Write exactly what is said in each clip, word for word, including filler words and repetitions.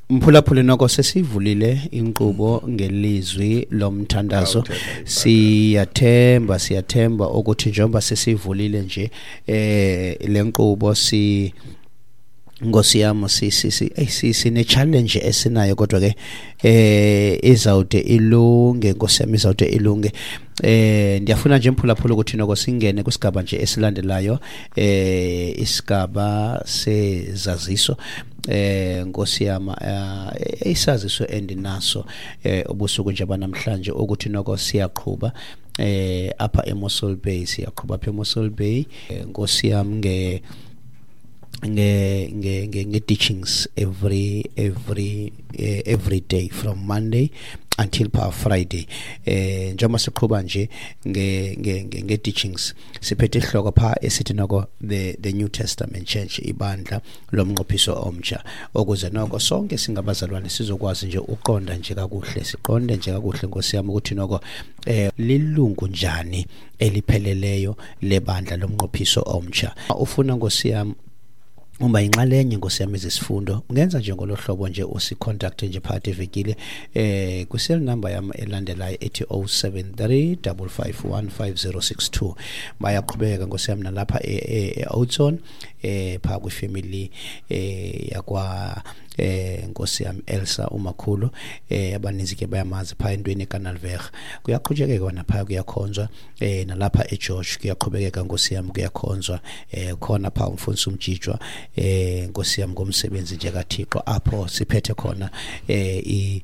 Mphulaphule noko sesivulile inqubo ngelizwi lomthandazo. Siyathemba siyathemba ukuthi njengoba sesivulile nje eh lenqubo si Nkosi yami si sine challenge esinayo kodwa ke eh izawude ilunge Nkosi yami izawude ilunge. Eh ndiyafuna nje mphulaphula ukuthi noko singene kusigaba nje esilandelayo eh isigaba sezaziso eh Nkosi yami isaziso endinaso eh ubusuku nje banamhlanje ukuthi noko siyaqhubha eh apha eMossel Bay siyaqhubha apha eMossel Bay Nkosi yami nge nge nge nge teachings every every uh, every day from Monday until pa Friday eh njengoba siqhubha nje nge nge nge teachings siphethe ihloko pha esithi noko the the New Testament Church ibandla lomnqophiso omtsha ukuze noko sonke singabazalwane sizokwazi nje uqonda nje kakuhle siqonde nje kakuhle Nkosi yami ukuthi noko eh lilungu njani elipheleleyo lebandla lomnqophiso omtsha. Ufuna Nkosi yami uma inxalenye Nkosi yami izisifundo ngenza nje ngolohlobo nje usicontact nje phakathi evekile eh ku cell number yami elandelayo ethi oh seven three five five one five zero six two. Bayaqhubeka Nkosi yami nalapha e-Oudtshoorn eh pha ku family eh yakwa eh Nkosi yami Elsa umakhulu eh abaninzi ke bayamazi pha endweni eCanalveg kuyaqhubekeka kona pha kuyakhonzwa eh nalapha eGeorge kuyaqhubekeka Nkosi yami kuyakhonzwa eh khona pha umfundisi umjijwa eh Nkosi yami ngomsebenzi nje kaThixo apho siphethe khona eh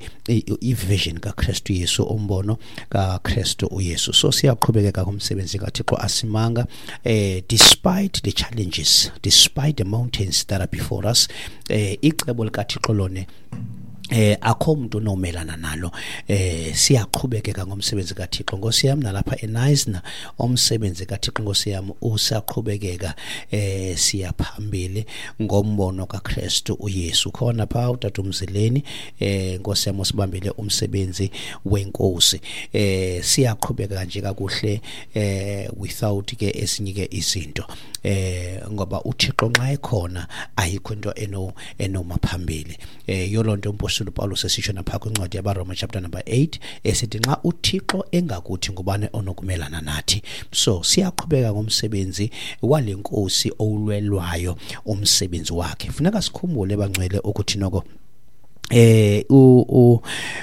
i vision kaKristu Yesu umbono kaKristu uYesu. So siyaqhubekeka ngomsebenzi kaThixo asimanga eh despite the challenges, despite the mountains that are before us eh icebo likaThixo lone eh akho umuntu nomelana nalo eh siyaqhubekeka ngomsebenzi kaThixo Nkosi yami nalapha eNice omsebenzi kaThixo Nkosi yami usaqhubekeka eh siyaphambili ngombono kaKristu uYesu khona pha utatumzileni eh Nkosi yami usibambile umsebenzi wenkosi eh siyaqhubeka nje kakuhle eh without ke esinyike izinto eh ngoba uThixo nxa ekhona ayikho into eno enomaphambili eh yolonto uMpostoli Paulus esisho napha kwincwadi yabaRoma chapter number eight esithi nxa uThixo engakuthi ngubane onokumelana nathi. So siyaqhubeka ngomsebenzi walenkosi owulwelwayo umsebenzi wakhe. Funeka sikhumbule bangcwele ukuthi noko eh u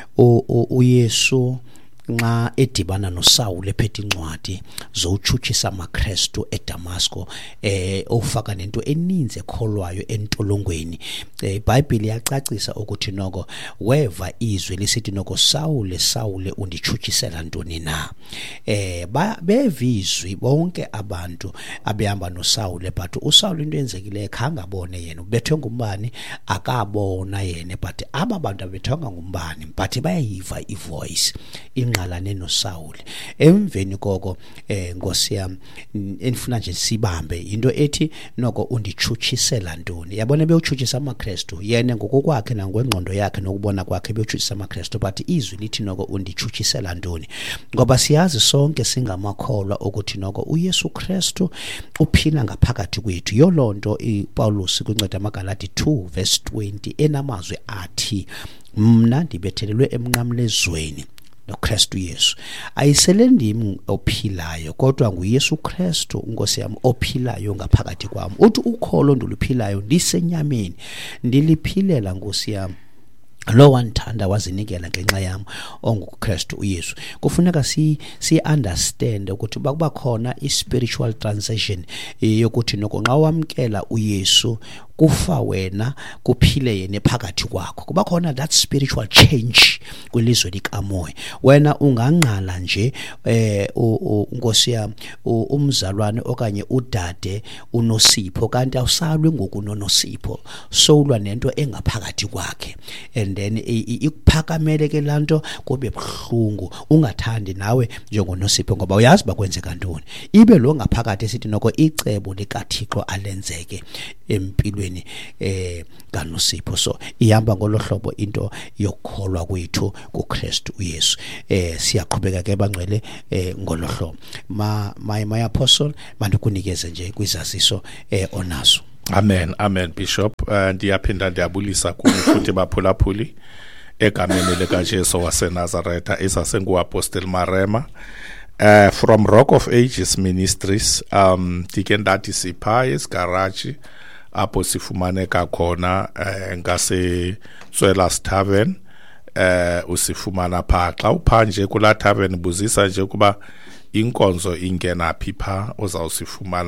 u uYesu nxa edibana noSaul ephethe incwadi zokuchuchisa amaKristu eDamasco eh ofaka nento eninzi ekholwayo entolongweni iBhayibheli yacacisa ukuthi noko weva izwi lisithi noko Saul Saul undichuchisela ntoni na eh bevizwi bonke abantu abehamba noSaul but uSaul into enzekile khangabone yena ubethwe ngumbani akabona yena but aba bantu abethanga ngumbani but bayayiva ivoice inqalane noSaul emveni koko eh Nkosi yami enifuna nje sibambe into ethi noko undichuchisela ntoni yabona beyuchuchisa amaKristu yena ngokokwakhe nangwengqondo yakhe nokubona kwakhe beyuchuchisa amaKristu but izwi lithi noko undichuchisela ntoni ngoba siyazi sonke singamakholwa ukuthi noko uYesu Kristu uphila ngaphakathi kwethu yolonto iPaulus kwincwadi yamaGalati two verse twenty enamazwi athi mna ndibethelelwe emnqamlezweni noKristu Yesu ayisele ndimi ophilayo kodwa nguYesu Kristu Nkosi yami ophilayo ngaphakathi kwami uthi ukholo ndoluphilayo ndisenyameni ndiliphilela Nkosi yami lo wanthanda wazinikela ngenxa yami onguKristu uYesu. Kufuneka si si understand ukuthi bakuba khona ispiritual transition yokuthi noko nxa wamkela uYesu kufa wena kuphile yena phakathi kwakho kuba khona that spiritual change kwelizwe likamoya wena unganqala nje eh Nkosi yami umzalwane okanye udade uNosipho kanti awusalwe ngokunoNosipho sowulwa nento engaphakathi kwakhe and then ikuphakamele ke lanto kube buhlungu ungathandi nawe njengoNosipho ngoba uyazi bakwenzeka ntoni ibe lo ngaphakathi esithi noko icebo likaThixo alenzeke empilweni eh kaNosipho. So ihamba ngolohlobo into yokukholwa kwethu kuKristu uYesu eh siyaqhubeka ke bangcwele eh ngolohlobo ma my my apostle mandikunikeze nje kwizaziso eh onaso. Amen, amen Bishop. Uh, ndiyaphinda ndiyabulisa kuni futhi baphulaphuli egameni likaJesu waseNazaretha esasenguApostle Marema. Uh, from Rock of Ages Ministries, um ndike ndathi sipha esigarage apho sifumaneka khona uh, ngase Tswela's Tavern. Uh, usifumana pha xa upha nje kula tavern buzisa nje kuba inkonzo ingena phi pha uzawusifumana